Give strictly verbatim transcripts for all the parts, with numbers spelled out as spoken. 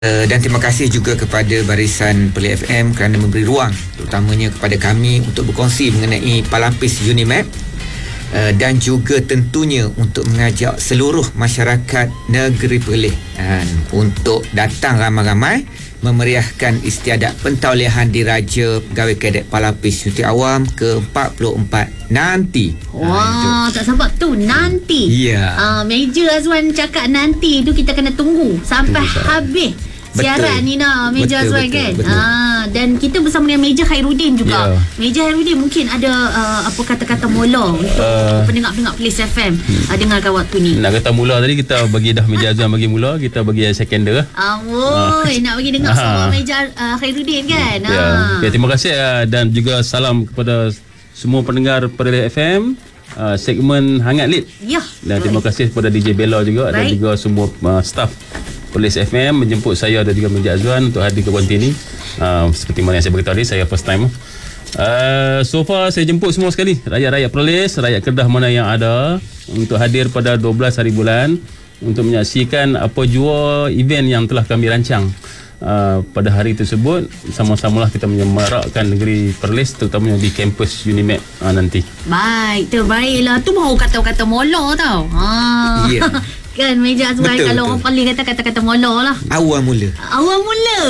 Uh, dan terima kasih juga kepada barisan Perlis F M kerana memberi ruang terutamanya kepada kami untuk berkongsi mengenai Palapis Unimap, uh, dan juga tentunya untuk mengajak seluruh masyarakat negeri Perlis uh, untuk datang ramai-ramai memeriahkan istiadat pentauliahan diraja Pegawai Kadet Palapis Uniti Awam ke empat puluh empat nanti. Wah, wow, tak sabar tu nanti. Ya. Yeah. Uh, Meja Azwan cakap nanti tu kita kena tunggu sampai tunggu habis siaran ni nak Meja betul, Azwan betul, kan betul. Ah, dan kita bersama dengan Meja Khairuddin juga. yeah. Meja Khairuddin mungkin ada uh, apa kata-kata mula untuk uh, pendengar-pendengar Perlis F M hmm. uh, dengarkan waktu ni. Nak kata mula tadi kita bagi dah Meja Azwan bagi mula, kita bagi seconder lah. Awoi, uh, nak bagi dengar uh, suara Meja uh, Khairuddin kan. Ya. Yeah. Uh. Okay, terima kasih uh, dan juga salam kepada semua pendengar Perlis F M, uh, segmen Hangat Lead. Ya. Dan terima kasih kepada D J Bella juga. Baik. Dan juga semua uh, staff Perlis F M menjemput saya dan juga Meja Azwan untuk hadir ke konti ni. Uh, seperti mana yang saya beritahu tadi, saya first time. Uh, so far saya jemput semua sekali rakyat-rakyat Perlis, rakyat Kedah mana yang ada untuk hadir pada dua belas hari bulan untuk menyaksikan apa jua event yang telah kami rancang. Uh, pada hari tersebut sama-samalah kita menyemarakkan negeri Perlis, terutamanya di kampus Unimap uh, nanti. Baik, terbaiklah. Tu baru kata-kata mola tau. Ha. Ya. Yeah. Kan Meja Azwan, kalau betul. Orang Perlis kata kata-kata mola lah. Awal mula. Awal mula.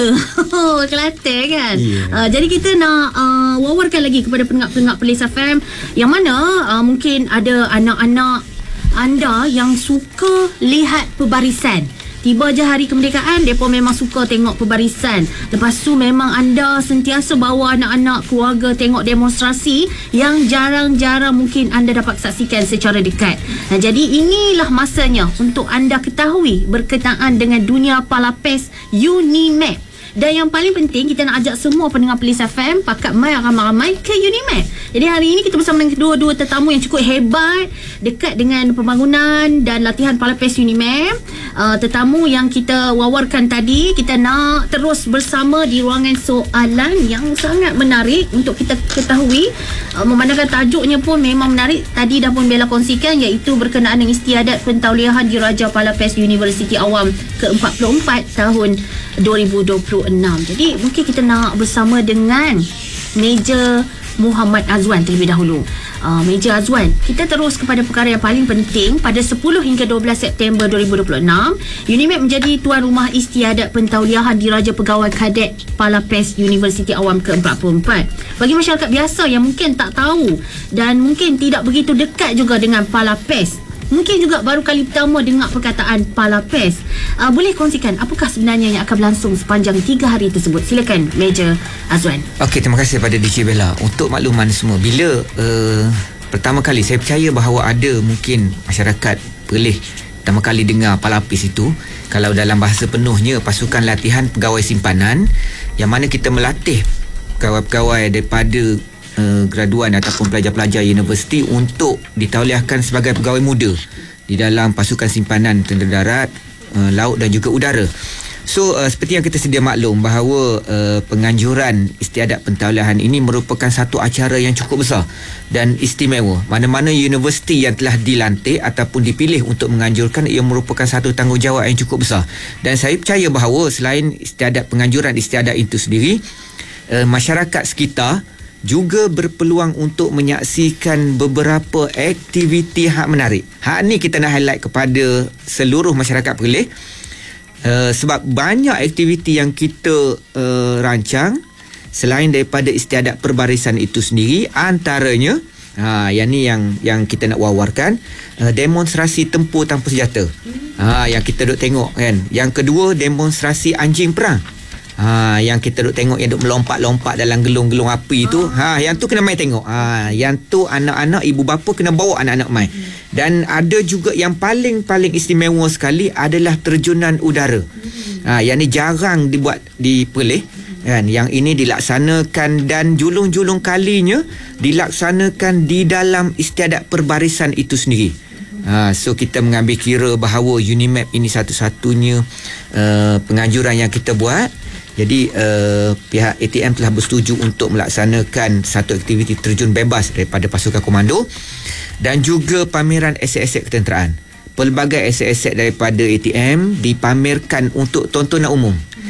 Kelantan kan. Yeah. Uh, jadi kita nak uh, wawarkan lagi kepada pendengar-pendengar Perlis F M yang mana uh, mungkin ada anak-anak anda yang suka lihat pembarisan. Tiba je hari kemerdekaan, mereka memang suka tengok pembarisan. Lepas tu memang anda sentiasa bawa anak-anak keluarga tengok demonstrasi yang jarang-jarang mungkin anda dapat saksikan secara dekat. Nah, jadi inilah masanya untuk anda ketahui berkenaan dengan dunia Palapis Unimap. Dan yang paling penting, kita nak ajak semua pendengar Perlis F M pakat mai ramai-ramai ke Unimap. Jadi hari ini kita bersama dengan kedua-dua tetamu yang cukup hebat dekat dengan pembangunan dan latihan Palapis Unimap. Uh, tetamu yang kita wawarkan tadi, kita nak terus bersama di ruangan soalan yang sangat menarik untuk kita ketahui. Uh, memandangkan tajuknya pun memang menarik. Tadi dah pun Bella kongsikan, iaitu berkenaan dengan istiadat pentauliahan diraja Palapis Universiti Awam ke empat puluh empat tahun dua ribu dua puluh enam. Jadi mungkin kita nak bersama dengan Meja Muhammad Azwan terlebih dahulu. Uh, Meja Azwan, kita terus kepada perkara yang paling penting. Pada sepuluh hingga dua belas September dua ribu dua puluh enam, Unimap menjadi tuan rumah istiadat pentauliahan diraja Pegawai Kadet Palapis Universiti Awam ke empat puluh empat. Bagi masyarakat biasa yang mungkin tak tahu dan mungkin tidak begitu dekat juga dengan Palapis, mungkin juga baru kali pertama dengar perkataan Palapis, uh, boleh kongsikan apakah sebenarnya yang akan berlangsung sepanjang tiga hari tersebut? Silakan Meja Azwan. Okey, terima kasih kepada D J Bella untuk makluman semua. Bila uh, pertama kali saya percaya bahawa ada mungkin masyarakat Perlis pertama kali dengar Palapis itu, kalau dalam bahasa penuhnya pasukan latihan pegawai simpanan, yang mana kita melatih pegawai-pegawai daripada Uh, graduan ataupun pelajar-pelajar universiti untuk ditauliahkan sebagai pegawai muda di dalam pasukan simpanan tentera darat, uh, laut dan juga udara. So uh, seperti yang kita sedia maklum bahawa uh, penganjuran istiadat pentauliahan ini merupakan satu acara yang cukup besar dan istimewa. Mana-mana universiti yang telah dilantik ataupun dipilih untuk menganjurkan, ia merupakan satu tanggungjawab yang cukup besar. Dan saya percaya bahawa selain istiadat penganjuran istiadat itu sendiri, uh, masyarakat sekitar juga berpeluang untuk menyaksikan beberapa aktiviti hak menarik. Hak ni kita nak highlight kepada seluruh masyarakat Perlis, uh, sebab banyak aktiviti yang kita uh, rancang selain daripada istiadat perbarisan itu sendiri. Antaranya ha, yang ni yang yang kita nak wawarkan, uh, demonstrasi tempur tanpa senjata, ha, yang kita duk tengok kan. Yang kedua, demonstrasi anjing perang. Ha, yang kita duk tengok yang duk melompat-lompat dalam gelung-gelung api tu, ha, yang tu kena mai tengok. Ha, yang tu anak-anak, ibu bapa kena bawa anak-anak mai. Dan ada juga yang paling-paling istimewa sekali adalah terjunan udara. Ha, yang ni jarang dibuat di Perlis kan. Yang ini dilaksanakan dan julung-julung kalinya dilaksanakan di dalam istiadat perbarisan itu sendiri. Ha, so kita mengambil kira bahawa Unimap ini satu-satunya uh, penganjuran yang kita buat. Jadi uh, pihak A T M telah bersetuju untuk melaksanakan satu aktiviti terjun bebas daripada pasukan komando dan juga pameran aset-aset ketenteraan. pelbagai aset-aset daripada A T M dipamerkan untuk tontonan umum.